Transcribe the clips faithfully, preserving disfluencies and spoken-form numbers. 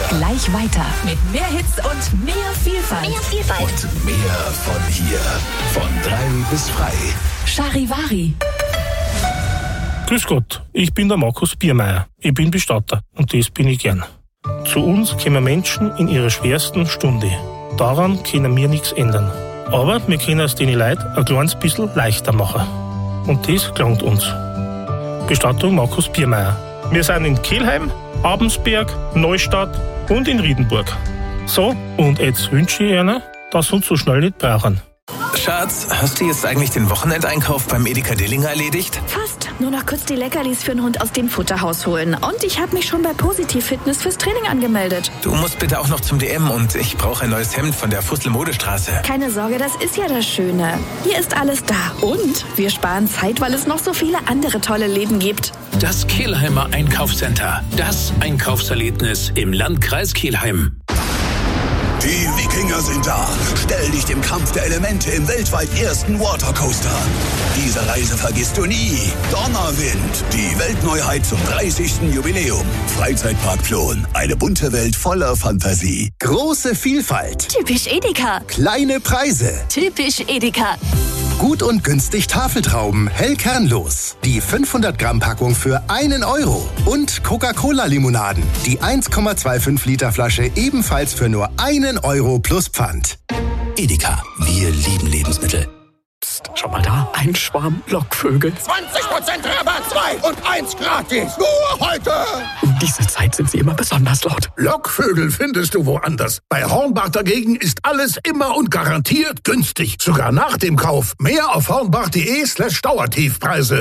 gleich weiter mit mehr Hits und mehr Vielfalt. Mehr Vielfalt. Und mehr von hier. Von drei bis frei. Charivari. Grüß Gott, ich bin der Markus Biermeier. Ich bin Bestatter und das bin ich gern. Zu uns kommen Menschen in ihrer schwersten Stunde. Daran können wir nichts ändern. Aber wir können es den Leuten ein kleines bisschen leichter machen. Und das gelangt uns. Bestattung Markus Biermeier. Wir sind in Kelheim, Abensberg, Neustadt und in Riedenburg. So, und jetzt wünsche ich Ihnen, dass Sie uns so schnell nicht brauchen. Schatz, hast du jetzt eigentlich den Wochenendeinkauf beim Edeka Dillinger erledigt? Fast. Nur noch kurz die Leckerlis für den Hund aus dem Futterhaus holen. Und ich habe mich schon bei Positiv Fitness fürs Training angemeldet. Du musst bitte auch noch zum D M und ich brauche ein neues Hemd von der Fussel-Modestraße. Keine Sorge, das ist ja das Schöne. Hier ist alles da. Und wir sparen Zeit, weil es noch so viele andere tolle Läden gibt. Das Kelheimer Einkaufscenter. Das Einkaufserlebnis im Landkreis Kelheim. Die Wikinger sind da. Stell dich dem Kampf der Elemente im weltweit ersten Watercoaster an. Diese Reise vergisst du nie. Donnerwind, die Weltneuheit zum dreißigsten Jubiläum. Freizeitpark Flohen, eine bunte Welt voller Fantasie. Große Vielfalt. Typisch Edeka. Kleine Preise. Typisch Edeka. Gut und günstig Tafeltrauben, hell kernlos. Die fünfhundert Gramm Packung für einen Euro. Und Coca-Cola-Limonaden. Die eins Komma fünfundzwanzig Liter Flasche ebenfalls für nur einen Euro plus Pfand. Edeka, wir lieben Lebensmittel. Psst, schau mal da, ein Schwarm Lockvögel. zwanzig Prozent Rabatt, zwei und eins gratis. Nur heute. Um diese Zeit sind sie immer besonders laut. Lockvögel findest du woanders. Bei Hornbach dagegen ist alles immer und garantiert günstig. Sogar nach dem Kauf. Mehr auf hornbach.de slash Dauertiefpreise.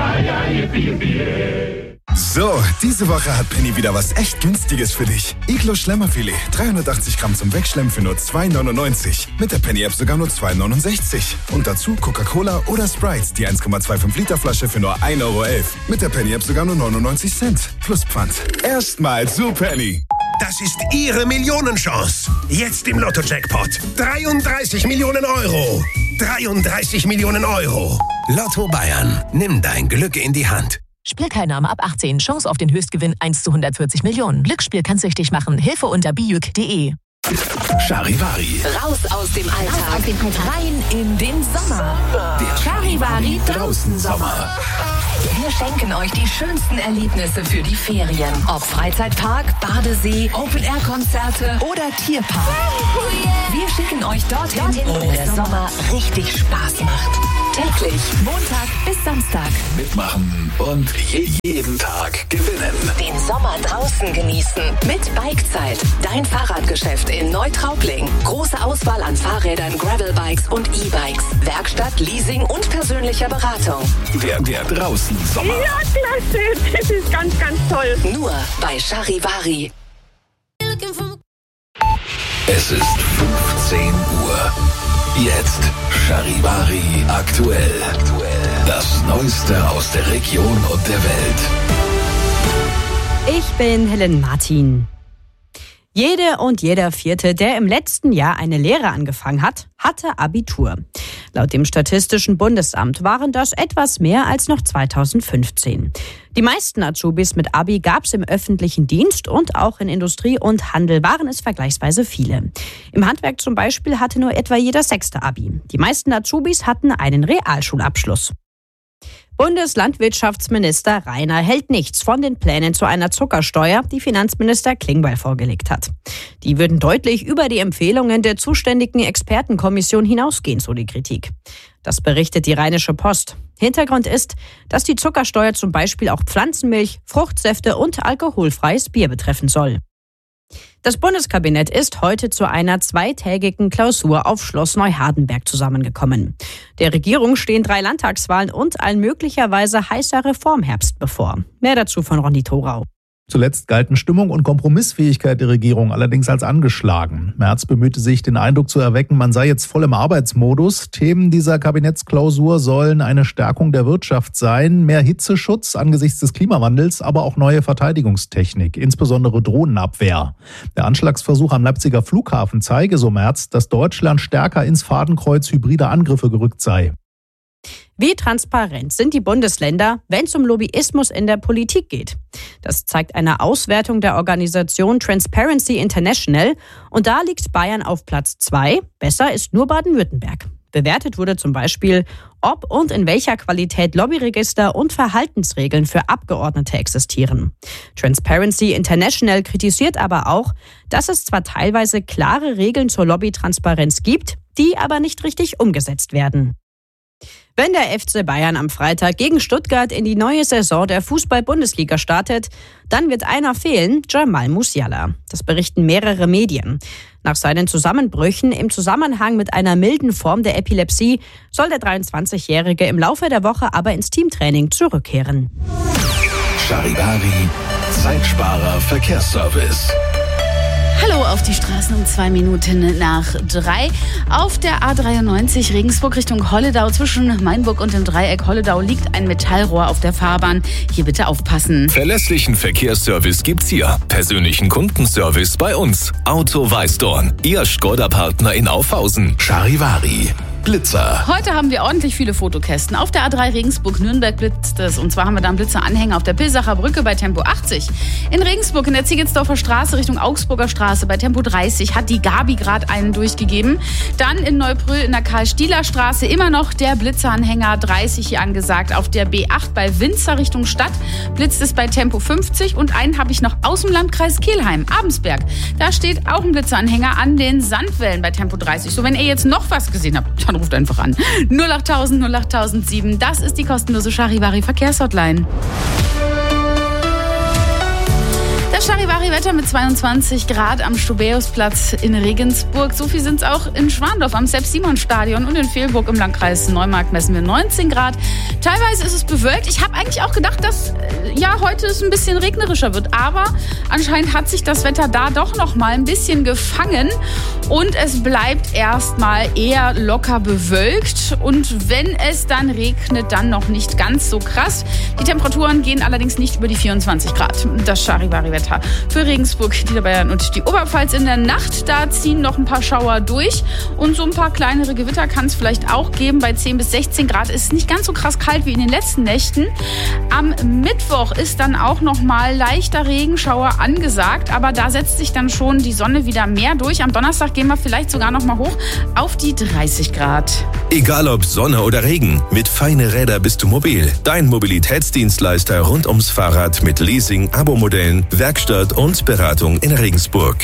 So, diese Woche hat Penny wieder was echt Günstiges für dich. Iglo Schlemmerfilet, dreihundertachtzig Gramm zum Wegschlemmen für nur zwei neunundneunzig. Mit der Penny-App sogar nur zwei neunundsechzig. Und dazu Coca-Cola oder Sprite, die eins Komma fünfundzwanzig Liter Flasche für nur ein Euro elf. Mit der Penny-App sogar nur neunundneunzig Cent. Plus Pfand. Erstmal zu Penny. Das ist Ihre Millionenchance. Jetzt im Lotto-Jackpot. dreiunddreißig Millionen Euro. dreiunddreißig Millionen Euro. Lotto Bayern. Nimm dein Glück in die Hand. Spielteilnahme ab achtzehn. Chance auf den Höchstgewinn eins zu hundertvierzig Millionen. Glücksspiel kann süchtig machen. Hilfe unter bijuk punkt de. Charivari. Raus aus dem Alltag. Rein in den Sommer. Der Charivari draußen Sommer. Wir schenken euch die schönsten Erlebnisse für die Ferien. Ob Freizeitpark, Badesee, Open-Air-Konzerte oder Tierpark. Wir schicken euch dorthin, wo der Sommer richtig Spaß macht. Täglich, Montag bis Samstag. Mitmachen und je- jeden Tag gewinnen. Den Sommer draußen genießen. Mit Bikezeit. Dein Fahrradgeschäft in Neutraubling. Große Auswahl an Fahrrädern, Gravelbikes und E-Bikes. Werkstatt, Leasing und persönlicher Beratung. Der, der draußen Sommer. Ja, klasse. Das ist ganz, ganz toll. Nur bei Charivari. Es ist fünfzehn Uhr. Jetzt Charivari aktuell. Das Neueste aus der Region und der Welt. Ich bin Helen Martin. Jede und jeder Vierte, der im letzten Jahr eine Lehre angefangen hat, hatte Abitur. Laut dem Statistischen Bundesamt waren das etwas mehr als noch zweitausendfünfzehn. Die meisten Azubis mit Abi gab es im öffentlichen Dienst und auch in Industrie und Handel waren es vergleichsweise viele. Im Handwerk zum Beispiel hatte nur etwa jeder Sechste Abi. Die meisten Azubis hatten einen Realschulabschluss. Bundeslandwirtschaftsminister Rainer hält nichts von den Plänen zu einer Zuckersteuer, die Finanzminister Klingbeil vorgelegt hat. Die würden deutlich über die Empfehlungen der zuständigen Expertenkommission hinausgehen, so die Kritik. Das berichtet die Rheinische Post. Hintergrund ist, dass die Zuckersteuer zum Beispiel auch Pflanzenmilch, Fruchtsäfte und alkoholfreies Bier betreffen soll. Das Bundeskabinett ist heute zu einer zweitägigen Klausur auf Schloss Neuhardenberg zusammengekommen. Der Regierung stehen drei Landtagswahlen und ein möglicherweise heißer Reformherbst bevor. Mehr dazu von Ronny Thorau. Zuletzt galten Stimmung und Kompromissfähigkeit der Regierung allerdings als angeschlagen. Merz bemühte sich, den Eindruck zu erwecken, man sei jetzt voll im Arbeitsmodus. Themen dieser Kabinettsklausur sollen eine Stärkung der Wirtschaft sein, mehr Hitzeschutz angesichts des Klimawandels, aber auch neue Verteidigungstechnik, insbesondere Drohnenabwehr. Der Anschlagsversuch am Leipziger Flughafen zeige, so Merz, dass Deutschland stärker ins Fadenkreuz hybrider Angriffe gerückt sei. Wie transparent sind die Bundesländer, wenn es um Lobbyismus in der Politik geht? Das zeigt eine Auswertung der Organisation Transparency International. Und da liegt Bayern auf Platz zwei. Besser ist nur Baden-Württemberg. Bewertet wurde zum Beispiel, ob und in welcher Qualität Lobbyregister und Verhaltensregeln für Abgeordnete existieren. Transparency International kritisiert aber auch, dass es zwar teilweise klare Regeln zur Lobbytransparenz gibt, die aber nicht richtig umgesetzt werden. Wenn der F C Bayern am Freitag gegen Stuttgart in die neue Saison der Fußball-Bundesliga startet, dann wird einer fehlen, Jamal Musiala. Das berichten mehrere Medien. Nach seinen Zusammenbrüchen im Zusammenhang mit einer milden Form der Epilepsie soll der dreiundzwanzigjährige im Laufe der Woche aber ins Teamtraining zurückkehren. Charivari, Zeitsparer Verkehrsservice. Hallo auf die Straßen um zwei Minuten nach drei. Auf der A dreiundneunzig Regensburg Richtung Holledau zwischen Mainburg und dem Dreieck Holledau liegt ein Metallrohr auf der Fahrbahn. Hier bitte aufpassen. Verlässlichen Verkehrsservice gibt's hier. Persönlichen Kundenservice bei uns. Auto Weißdorn. Ihr Skoda-Partner in Aufhausen. Charivari. Blitzer. Heute haben wir ordentlich viele Fotokästen. Auf der A drei Regensburg-Nürnberg blitzt es. Und zwar haben wir da einen Blitzeranhänger auf der Pilsacher Brücke bei Tempo achtzig. In Regensburg in der Ziegelsdorfer Straße Richtung Augsburger Straße bei Tempo dreißig hat die Gabi gerade einen durchgegeben. Dann in Neubrüll in der Karl-Stieler-Straße immer noch der Blitzeranhänger dreißig hier angesagt. Auf der B acht bei Winzer Richtung Stadt blitzt es bei Tempo fünfzig. Und einen habe ich noch aus dem Landkreis Kelheim, Abensberg. Da steht auch ein Blitzeranhänger an den Sandwellen bei Tempo dreißig. So, wenn ihr jetzt noch was gesehen habt, dann ruft einfach an. null acht null null null acht null sieben, das ist die kostenlose Charivari Verkehrshotline. Das Charivari-Wetter mit zweiundzwanzig Grad am Stobäusplatz in Regensburg. So viel sind es auch in Schwandorf am Sepp-Simon-Stadion und in Vehlburg im Landkreis Neumarkt messen wir neunzehn Grad. Teilweise ist es bewölkt. Ich habe eigentlich auch gedacht, dass ja heute es ein bisschen regnerischer wird. Aber anscheinend hat sich das Wetter da doch noch mal ein bisschen gefangen. Und es bleibt erstmal eher locker bewölkt. Und wenn es dann regnet, dann noch nicht ganz so krass. Die Temperaturen gehen allerdings nicht über die vierundzwanzig Grad. Das Charivari-Wetter für Regensburg, Niederbayern und die Oberpfalz in der Nacht. Da ziehen noch ein paar Schauer durch. Und so ein paar kleinere Gewitter kann es vielleicht auch geben. Bei zehn bis sechzehn Grad ist es nicht ganz so krass kalt wie in den letzten Nächten. Am Mittwoch ist dann auch noch mal leichter Regenschauer angesagt. Aber da setzt sich dann schon die Sonne wieder mehr durch. Am Donnerstag gehen wir vielleicht sogar noch mal hoch auf die dreißig Grad. Egal ob Sonne oder Regen, mit Feine Räder bist du mobil. Dein Mobilitätsdienstleister rund ums Fahrrad mit Leasing, Abo-Modellen, Werkstatt und Beratung in Regensburg.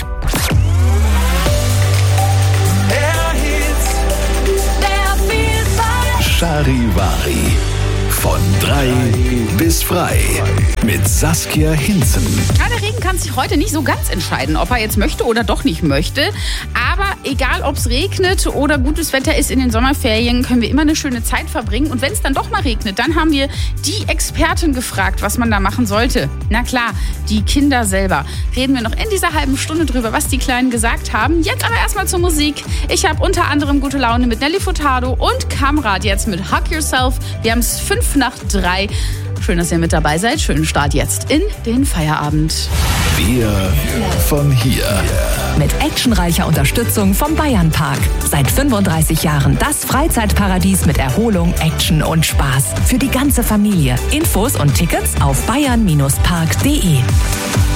Charivari. Von drei bis frei. Mit Saskia Hinzen. Ja, der Regen kann sich heute nicht so ganz entscheiden, ob er jetzt möchte oder doch nicht möchte. Aber egal, ob es regnet oder gutes Wetter ist in den Sommerferien, können wir immer eine schöne Zeit verbringen. Und wenn es dann doch mal regnet, dann haben wir die Expertin gefragt, was man da machen sollte. Na klar, die Kinder selber. Reden wir noch in dieser halben Stunde drüber, was die Kleinen gesagt haben. Jetzt aber erstmal zur Musik. Ich habe unter anderem gute Laune mit Nelly Furtado und Kamrat jetzt mit Hug Yourself. Wir haben es fünf nach drei. Schön, dass ihr mit dabei seid. Schönen Start jetzt in den Feierabend. Wir von hier. Mit actionreicher Unterstützung vom Bayernpark. Seit fünfunddreißig Jahren das Freizeitparadies mit Erholung, Action und Spaß. Für die ganze Familie. Infos und Tickets auf bayern Bindestrich park punkt de.